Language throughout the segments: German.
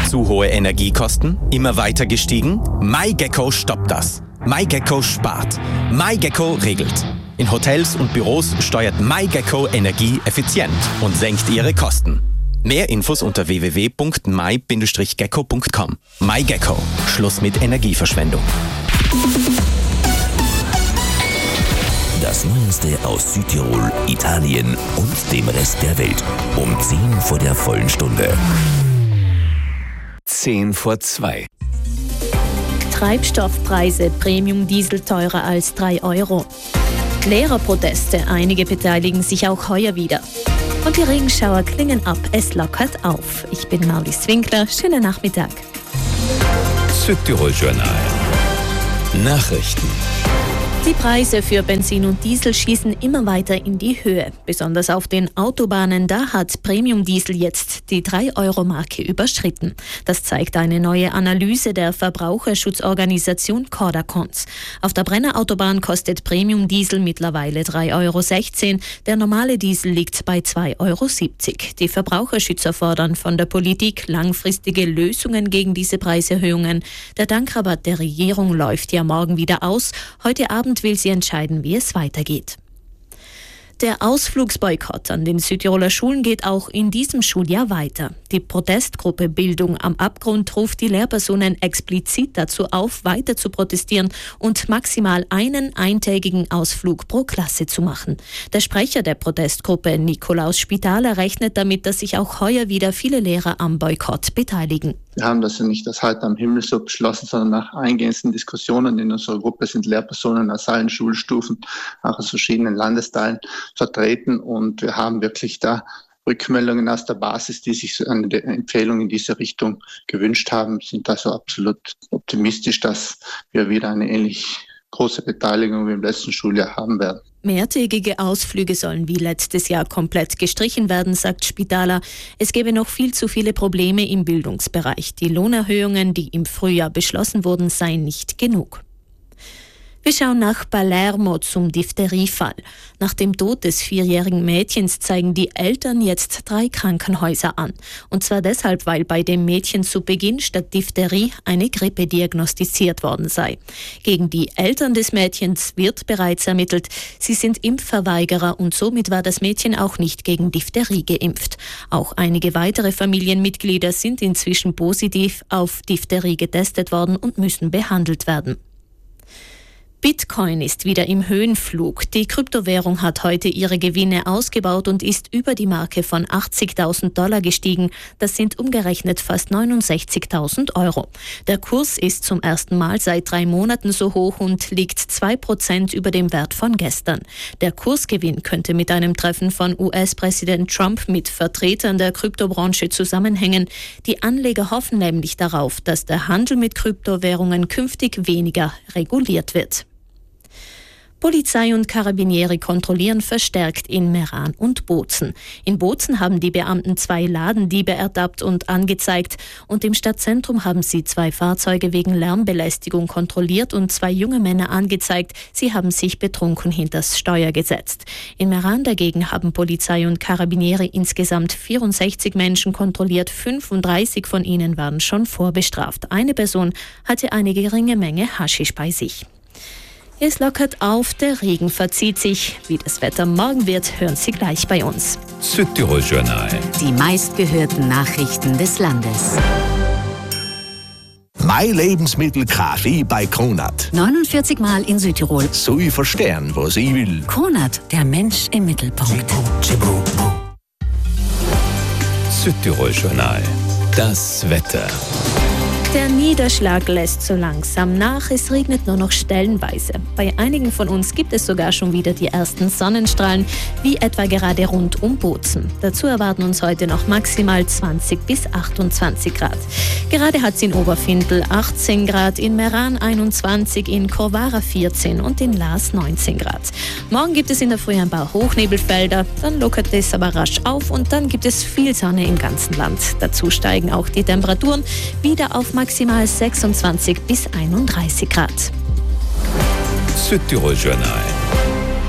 Zu hohe Energiekosten? Immer weiter gestiegen? MyGecko stoppt das. MyGecko spart. MyGecko regelt. In Hotels und Büros steuert MyGecko Energie effizient und senkt ihre Kosten. Mehr Infos unter www.my-gecko.com. MyGecko. Schluss mit Energieverschwendung. Das Neueste aus Südtirol, Italien und dem Rest der Welt. Um 10 vor der vollen Stunde. 1:10 Treibstoffpreise, Premium-Diesel teurer als 3 Euro. Lehrerproteste, einige beteiligen sich auch heuer wieder. Und die Regenschauer klingen ab, es lockert auf. Ich bin Marlies Winkler, schönen Nachmittag. Südtirol Journal. Nachrichten. Die Preise für Benzin und Diesel schießen immer weiter in die Höhe. Besonders auf den Autobahnen, da hat Premium-Diesel jetzt die 3-Euro-Marke überschritten. Das zeigt eine neue Analyse der Verbraucherschutzorganisation Cordacons. Auf der Brennerautobahn kostet Premium-Diesel mittlerweile 3,16 Euro. Der normale Diesel liegt bei 2,70 Euro. Die Verbraucherschützer fordern von der Politik langfristige Lösungen gegen diese Preiserhöhungen. Der Tankrabatt der Regierung läuft ja morgen wieder aus. Heute Abend will sie entscheiden, wie es weitergeht. Der Ausflugsboykott an den Südtiroler Schulen geht auch in diesem Schuljahr weiter. Die Protestgruppe Bildung am Abgrund ruft die Lehrpersonen explizit dazu auf, weiter zu protestieren und maximal einen eintägigen Ausflug pro Klasse zu machen. Der Sprecher der Protestgruppe, Nikolaus Spitaler, rechnet damit, dass sich auch heuer wieder viele Lehrer am Boykott beteiligen. Wir haben das ja nicht aus heiterem Himmel so beschlossen, sondern nach eingehenden Diskussionen in unserer Gruppe sind Lehrpersonen aus allen Schulstufen, auch aus verschiedenen Landesteilen vertreten, und wir haben wirklich da Rückmeldungen aus der Basis, die sich eine Empfehlung in diese Richtung gewünscht haben, sind also absolut optimistisch, dass wir wieder eine ähnlich große Beteiligung wie im letzten Schuljahr haben werden. Mehrtägige Ausflüge sollen wie letztes Jahr komplett gestrichen werden, sagt Spitaler. Es gäbe noch viel zu viele Probleme im Bildungsbereich. Die Lohnerhöhungen, die im Frühjahr beschlossen wurden, seien nicht genug. Wir schauen nach Palermo zum Diphtheriefall. Nach dem Tod des 4-jährigen Mädchens zeigen die Eltern jetzt 3 Krankenhäuser an. Und zwar deshalb, weil bei dem Mädchen zu Beginn statt Diphtherie eine Grippe diagnostiziert worden sei. Gegen die Eltern des Mädchens wird bereits ermittelt. Sie sind Impfverweigerer und somit war das Mädchen auch nicht gegen Diphtherie geimpft. Auch einige weitere Familienmitglieder sind inzwischen positiv auf Diphtherie getestet worden und müssen behandelt werden. Bitcoin ist wieder im Höhenflug. Die Kryptowährung hat heute ihre Gewinne ausgebaut und ist über die Marke von $80.000 gestiegen. Das sind umgerechnet fast 69.000 Euro. Der Kurs ist zum ersten Mal seit 3 Monaten so hoch und liegt 2% über dem Wert von gestern. Der Kursgewinn könnte mit einem Treffen von US-Präsident Trump mit Vertretern der Kryptobranche zusammenhängen. Die Anleger hoffen nämlich darauf, dass der Handel mit Kryptowährungen künftig weniger reguliert wird. Polizei und Karabinieri kontrollieren verstärkt in Meran und Bozen. In Bozen haben die Beamten 2 Ladendiebe ertappt und angezeigt, und im Stadtzentrum haben sie 2 Fahrzeuge wegen Lärmbelästigung kontrolliert und 2 junge Männer angezeigt, sie haben sich betrunken hinters Steuer gesetzt. In Meran dagegen haben Polizei und Karabinieri insgesamt 64 Menschen kontrolliert, 35 von ihnen waren schon vorbestraft. Eine Person hatte eine geringe Menge Haschisch bei sich. Es lockert auf, der Regen verzieht sich. Wie das Wetter morgen wird, hören Sie gleich bei uns. Südtirol Journal. Die meistgehörten Nachrichten des Landes. Mein Lebensmittel Kaffee bei Kronat. 49 Mal in Südtirol. So ich verstehen, was ich will. Kronat, der Mensch im Mittelpunkt. Südtirol Journal. Das Wetter. Der Niederschlag lässt so langsam nach, es regnet nur noch stellenweise. Bei einigen von uns gibt es sogar schon wieder die ersten Sonnenstrahlen, wie etwa gerade rund um Bozen. Dazu erwarten uns heute noch maximal 20 bis 28 Grad. Gerade hat es in Oberfindl 18 Grad, in Meran 21, in Corvara 14 und in Laas 19 Grad. Morgen gibt es in der Früh ein paar Hochnebelfelder, dann lockert es aber rasch auf und dann gibt es viel Sonne im ganzen Land. Dazu steigen auch die Temperaturen wieder auf maximal 26 bis 31 Grad. Südtirol Journal.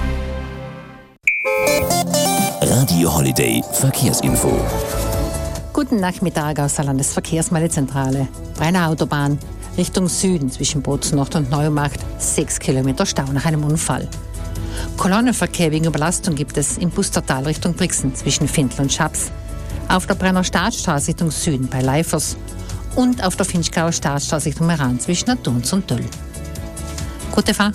Radio Holiday Verkehrsinfo. Guten Nachmittag aus der Landesverkehrsmeldezentrale. Brenner Autobahn Richtung Süden zwischen Bozen-Nord und Neumarkt 6 Kilometer Stau nach einem Unfall. Kolonnenverkehr wegen Überlastung gibt es im Bustertal Richtung Brixen zwischen Findl und Schaps, auf der Brenner Staatsstraße Richtung Süden bei Leifers und auf der Finchgauer Staatsstraße Richtung Meran zwischen Adunz und Döll. Gute Fahrt!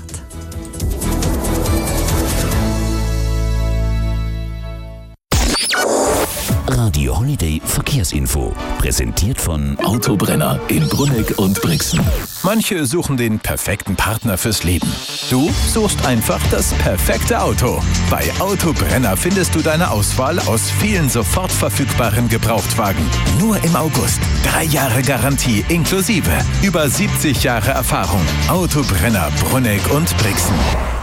Radio Holiday Verkehrsinfo. Präsentiert von Autobrenner in Brunegg und Brixen. Manche suchen den perfekten Partner fürs Leben. Du suchst einfach das perfekte Auto. Bei Autobrenner findest du deine Auswahl aus vielen sofort verfügbaren Gebrauchtwagen. Nur im August. 3 Jahre Garantie inklusive. Über 70 Jahre Erfahrung. Autobrenner Brunegg und Brixen.